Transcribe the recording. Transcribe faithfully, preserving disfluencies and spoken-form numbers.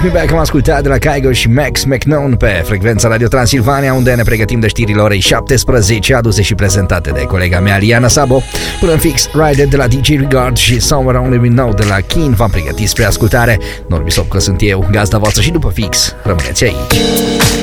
Me Back am ascultat de la Kygo și Max McKnown pe frecvența Radio Transilvania, unde ne pregătim de știrile orei șaptesprezece, aduse și prezentate de colega mea Liana Sabo. Până în fix, Ride de la D J Regard și Somewhere Only We Know de la Keen v-am pregătit spre ascultare. Norbi Sopcă sunt eu, gazda voastră, și după fix rămâneți aici.